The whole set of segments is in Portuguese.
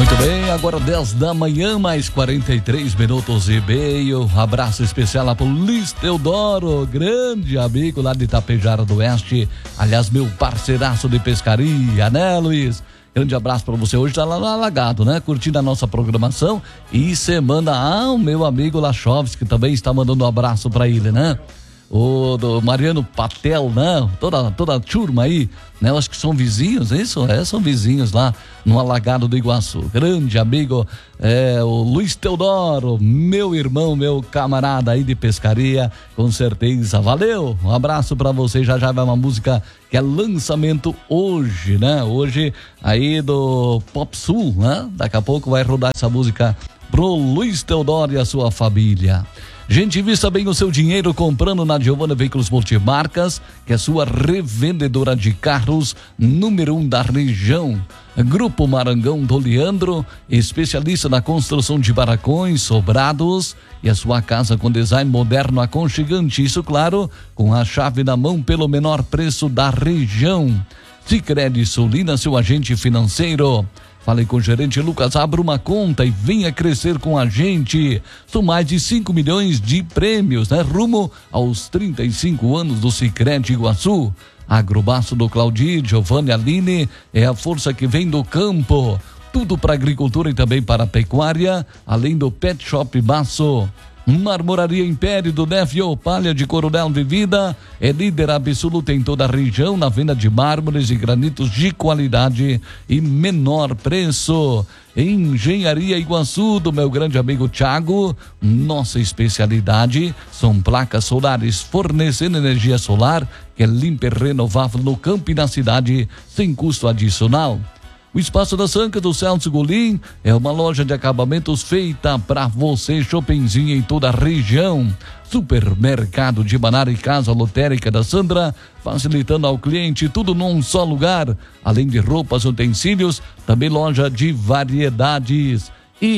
Muito bem, agora 10 da manhã, mais 43 minutos e meio. Abraço especial lá pro Luiz Teodoro, grande amigo lá de Itapejara do Oeste. Aliás, meu parceiraço de pescaria, né, Luiz? Grande abraço pra você. Hoje tá lá no Alagado, né? Curtindo a nossa programação. E você manda o meu amigo Lachoves, que também está mandando um abraço pra ele, né? O do Mariano Patel, né? Toda a turma aí, né? Eu acho que são vizinhos, é isso? São vizinhos lá no Alagado do Iguaçu. Grande amigo, o Luiz Teodoro, meu irmão, meu camarada aí de pescaria, com certeza. Valeu, um abraço pra você. Já vai uma música que é lançamento hoje, né? Hoje aí do Pop Sul, né? Daqui a pouco vai rodar essa música pro Luiz Teodoro e a sua família. Gente, invista bem o seu dinheiro comprando na Giovana Veículos Multimarcas, que é sua revendedora de carros número 1 da região. Grupo Marangão do Leandro, especialista na construção de barracões, sobrados e a sua casa com design moderno aconchegante. Isso, claro, com a chave na mão pelo menor preço da região. Sicredi Sulina, seu agente financeiro. Fale com o gerente Lucas, abra uma conta e venha crescer com a gente. São mais de 5 milhões de prêmios, né? Rumo aos 35 anos do Sicredi Iguaçu. Agrobaço do Claudir, Giovanni Aline, é a força que vem do campo. Tudo para agricultura e também para pecuária, além do Pet Shop Baço. Marmoraria Império do Nevio, Palha de Coronel Vivida, é líder absoluto em toda a região na venda de mármores e granitos de qualidade e menor preço. Engenharia Iguaçu, do meu grande amigo Thiago, nossa especialidade são placas solares fornecendo energia solar que é limpa e renovável no campo e na cidade sem custo adicional. O Espaço da Sanca do Celso Golim é uma loja de acabamentos feita para você, shoppingzinho em toda a região. Supermercado de Manara e Casa Lotérica da Sandra, facilitando ao cliente tudo num só lugar. Além de roupas, utensílios, também loja de variedades.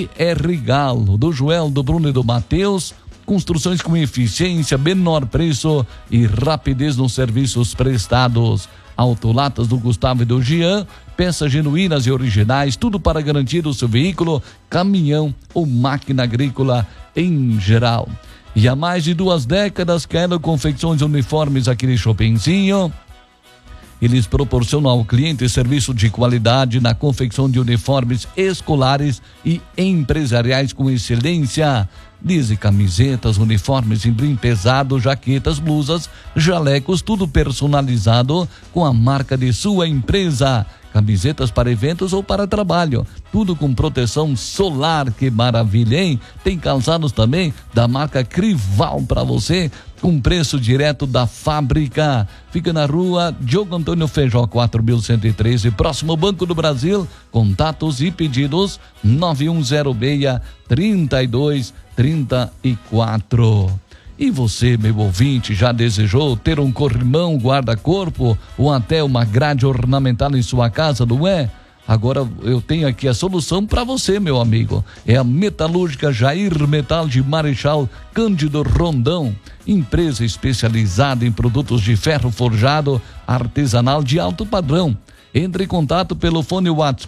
IR Galo, do Joel, do Bruno e do Matheus. Construções com eficiência, menor preço e rapidez nos serviços prestados. Autolatas do Gustavo e do Jean, peças genuínas e originais, tudo para garantir o seu veículo, caminhão ou máquina agrícola em geral. E há mais de 2 décadas, Keller Confecções Uniformes aqui de Shoppingzinho. Eles proporcionam ao cliente serviço de qualidade na confecção de uniformes escolares e empresariais com excelência. Desde camisetas, uniformes em brim pesado, jaquetas, blusas, jalecos, tudo personalizado com a marca de sua empresa. Camisetas para eventos ou para trabalho, tudo com proteção solar, que maravilha, hein? Tem calçados também da marca Crival para você, com preço direto da fábrica. Fica na rua Diogo Antônio Feijó 4113, próximo Banco do Brasil. Contatos e pedidos 9106-3234. E você, meu ouvinte, já desejou ter um corrimão guarda-corpo ou até uma grade ornamental em sua casa, não é? Agora eu tenho aqui a solução para você, meu amigo. É a Metalúrgica Jair Metal de Marechal Cândido Rondão. Empresa especializada em produtos de ferro forjado artesanal de alto padrão. Entre em contato pelo fone WhatsApp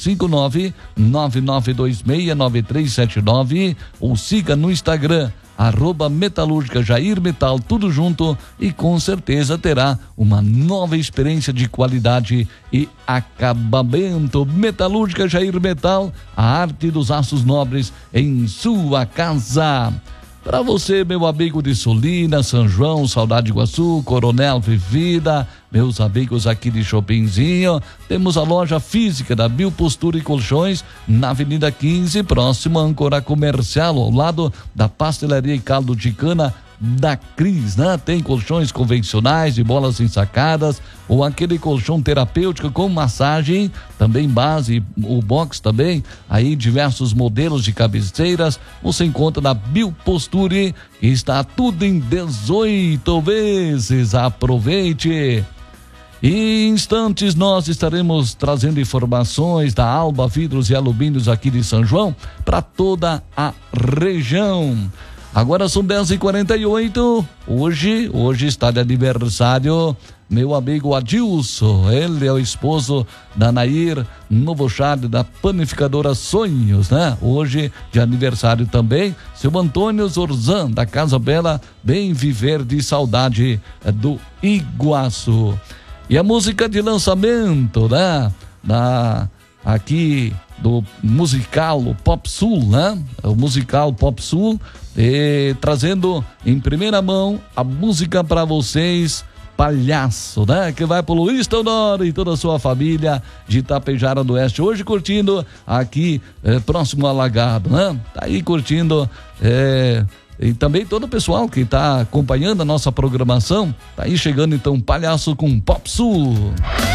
459-9926-9379 ou siga no Instagram @Metalúrgica Jair Metal, tudo junto, e com certeza terá uma nova experiência de qualidade e acabamento. Metalúrgica Jair Metal, a arte dos aços nobres em sua casa. Para você, meu amigo de Sulina, São João, Saudade de Iguaçu, Coronel Vivida, meus amigos aqui de Shoppingzinho, temos a loja física da Biopostura e Colchões na Avenida 15, próximo à Âncora Comercial, ao lado da Pastelaria e Caldo de Cana da Cris, né? Tem colchões convencionais de bolas ensacadas ou aquele colchão terapêutico com massagem, também base, o box também, aí diversos modelos de cabeceiras, você encontra na Bioposture, que está tudo em 18 vezes, aproveite! Em instantes nós estaremos trazendo informações da Alba Vidros e Alumínios aqui de São João para toda a região. Agora são 10h48, hoje está de aniversário meu amigo Adilson, ele é o esposo da Nair Novochade, da panificadora Sonhos, né? Hoje de aniversário também, seu Antônio Zorzan, da Casa Bela, Bem Viver de Saudade do Iguaçu. E a música de lançamento, né? Aqui do musical o Pop Sul, né? O musical Pop Sul, trazendo em primeira mão a música para vocês, Palhaço, né? Que vai pro Luiz Teodoro e toda a sua família de Itapejara do Oeste, hoje curtindo aqui próximo ao Alagado, né? Tá aí curtindo, e também todo o pessoal que tá acompanhando a nossa programação, tá aí chegando então Palhaço com Pop Sul.